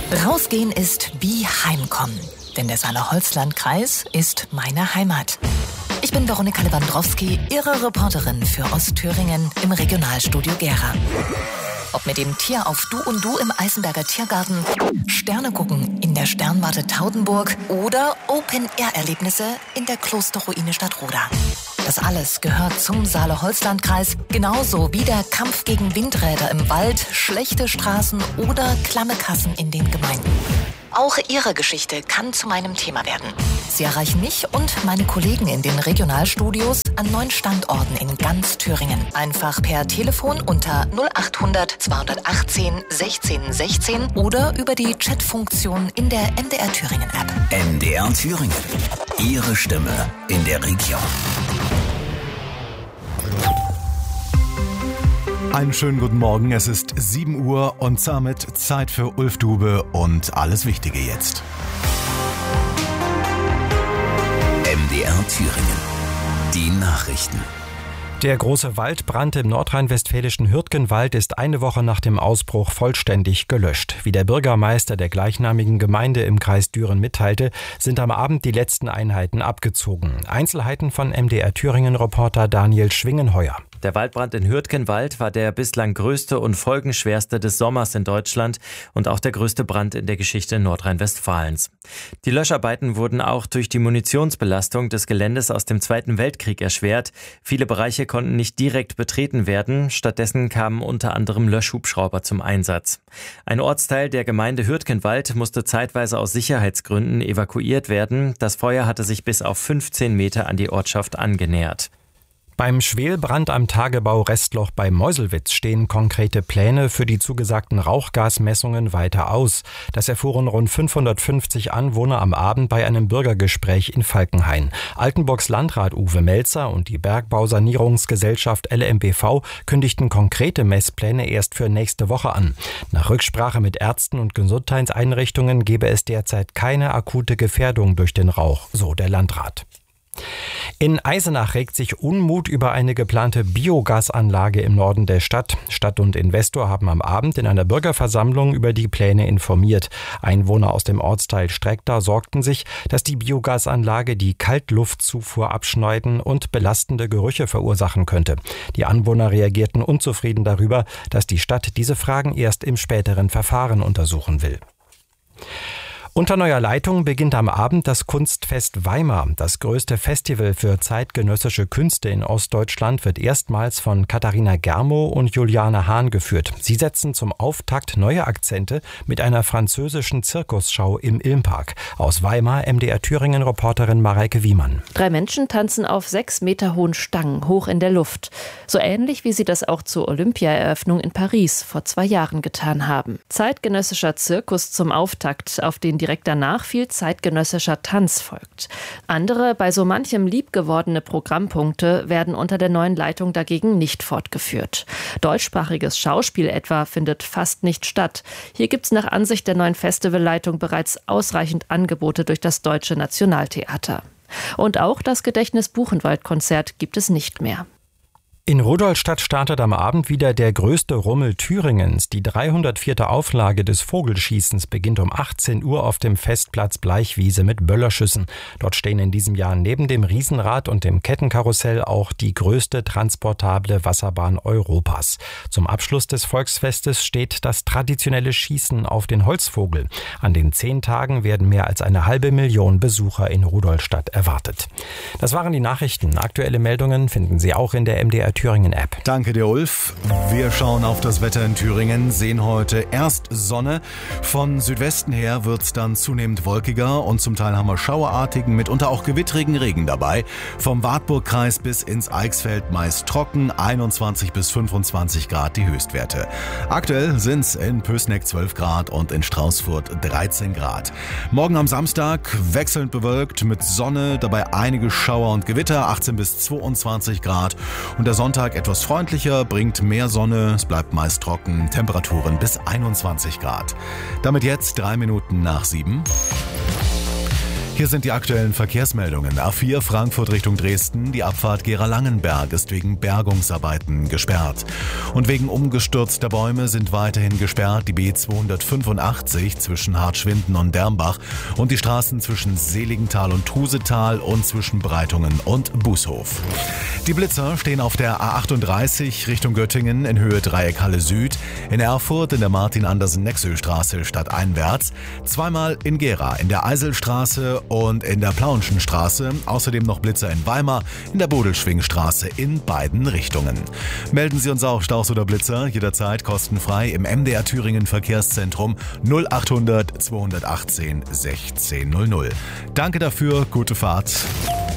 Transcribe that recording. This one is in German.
Rausgehen ist wie Heimkommen, denn der Saale-Holzland-Kreis ist meine Heimat. Ich bin Veronika Lewandowski, Ihre Reporterin für Ostthüringen im Regionalstudio Gera. Ob mit dem Tier auf Du und Du im Eisenberger Tiergarten, Sterne gucken in der Sternwarte Taudenburg oder Open-Air-Erlebnisse in der Klosterruine Stadtroda. Das alles gehört zum Saale-Holzland-Kreis, genauso wie der Kampf gegen Windräder im Wald, schlechte Straßen oder klamme Kassen in den Gemeinden. Auch Ihre Geschichte kann zu meinem Thema werden. Sie erreichen mich und meine Kollegen in den Regionalstudios an 9 Standorten in ganz Thüringen. Einfach per Telefon unter 0800 218 16 16 oder über die Chatfunktion in der MDR Thüringen App. MDR Thüringen. Ihre Stimme in der Region. Einen schönen guten Morgen, es ist 7 Uhr und damit Zeit für Ulf Dube und alles Wichtige jetzt. MDR Thüringen. Die Nachrichten. Der große Waldbrand im nordrhein-westfälischen Hürtgenwald ist eine Woche nach dem Ausbruch vollständig gelöscht. Wie der Bürgermeister der gleichnamigen Gemeinde im Kreis Düren mitteilte, sind am Abend die letzten Einheiten abgezogen. Einzelheiten von MDR Thüringen-Reporter Daniel Schwingenheuer. Der Waldbrand in Hürtgenwald war der bislang größte und folgenschwerste des Sommers in Deutschland und auch der größte Brand in der Geschichte Nordrhein-Westfalens. Die Löscharbeiten wurden auch durch die Munitionsbelastung des Geländes aus dem Zweiten Weltkrieg erschwert. Viele Bereiche konnten nicht direkt betreten werden, stattdessen kamen unter anderem Löschhubschrauber zum Einsatz. Ein Ortsteil der Gemeinde Hürtgenwald musste zeitweise aus Sicherheitsgründen evakuiert werden. Das Feuer hatte sich bis auf 15 Meter an die Ortschaft angenähert. Beim Schwelbrand am Tagebau Restloch bei Meuselwitz stehen konkrete Pläne für die zugesagten Rauchgasmessungen weiter aus. Das erfuhren rund 550 Anwohner am Abend bei einem Bürgergespräch in Falkenhain. Altenburgs Landrat Uwe Melzer und die Bergbausanierungsgesellschaft LMBV kündigten konkrete Messpläne erst für nächste Woche an. Nach Rücksprache mit Ärzten und Gesundheitseinrichtungen gebe es derzeit keine akute Gefährdung durch den Rauch, so der Landrat. In Eisenach regt sich Unmut über eine geplante Biogasanlage im Norden der Stadt. Stadt und Investor haben am Abend in einer Bürgerversammlung über die Pläne informiert. Einwohner aus dem Ortsteil Streckda sorgten sich, dass die Biogasanlage die Kaltluftzufuhr abschneiden und belastende Gerüche verursachen könnte. Die Anwohner reagierten unzufrieden darüber, dass die Stadt diese Fragen erst im späteren Verfahren untersuchen will. Unter neuer Leitung beginnt am Abend das Kunstfest Weimar. Das größte Festival für zeitgenössische Künste in Ostdeutschland wird erstmals von Katharina Germow und Juliane Hahn geführt. Sie setzen zum Auftakt neue Akzente mit einer französischen Zirkusschau im Ilmpark. Aus Weimar MDR Thüringen-Reporterin Mareike Wiemann. 3 Menschen tanzen auf 6 Meter hohen Stangen hoch in der Luft. So ähnlich wie sie das auch zur Olympiaeröffnung in Paris vor 2 Jahren getan haben. Zeitgenössischer Zirkus zum Auftakt, auf den direkt danach viel zeitgenössischer Tanz folgt. Andere, bei so manchem liebgewordene Programmpunkte werden unter der neuen Leitung dagegen nicht fortgeführt. Deutschsprachiges Schauspiel etwa findet fast nicht statt. Hier gibt es nach Ansicht der neuen Festivalleitung bereits ausreichend Angebote durch das Deutsche Nationaltheater. Und auch das Gedächtnis-Buchenwald-Konzert gibt es nicht mehr. In Rudolstadt startet am Abend wieder der größte Rummel Thüringens. Die 304. Auflage des Vogelschießens beginnt um 18 Uhr auf dem Festplatz Bleichwiese mit Böllerschüssen. Dort stehen in diesem Jahr neben dem Riesenrad und dem Kettenkarussell auch die größte transportable Wasserbahn Europas. Zum Abschluss des Volksfestes steht das traditionelle Schießen auf den Holzvogel. An den 10 Tagen werden mehr als 500.000 Besucher in Rudolstadt erwartet. Das waren die Nachrichten. Aktuelle Meldungen finden Sie auch in der MDR Thüringen-App. Danke dir, Ulf. Wir schauen auf das Wetter in Thüringen, sehen heute erst Sonne. Von Südwesten her wird es dann zunehmend wolkiger und zum Teil haben wir schauerartigen, mitunter auch gewittrigen Regen dabei. Vom Wartburgkreis bis ins Eichsfeld meist trocken, 21 bis 25 Grad die Höchstwerte. Aktuell sind es in Pößneck 12 Grad und in Straußfurt 13 Grad. Morgen am Samstag wechselnd bewölkt mit Sonne, dabei einige Schauer und Gewitter, 18 bis 22 Grad. Und der Sonntag etwas freundlicher, bringt mehr Sonne, es bleibt meist trocken, Temperaturen bis 21 Grad. Damit jetzt 3 Minuten nach 7. Hier sind die aktuellen Verkehrsmeldungen. A4 Frankfurt Richtung Dresden. Die Abfahrt Gera-Langenberg ist wegen Bergungsarbeiten gesperrt. Und wegen umgestürzter Bäume sind weiterhin gesperrt die B285 zwischen Hartschwinden und Dermbach und die Straßen zwischen Seligenthal und Trusetal und zwischen Breitungen und Bußhof. Die Blitzer stehen auf der A38 Richtung Göttingen in Höhe Dreieck Halle Süd, in Erfurt in der Martin-Andersen-Nexö-Straße stadteinwärts, zweimal in Gera in der Eiselstraße und in der Plauenschen Straße, außerdem noch Blitzer in Weimar in der Bodelschwingstraße in beiden Richtungen. Melden Sie uns auch Staus oder Blitzer jederzeit kostenfrei im MDR Thüringen Verkehrszentrum 0800 218 1600. Danke dafür, gute Fahrt.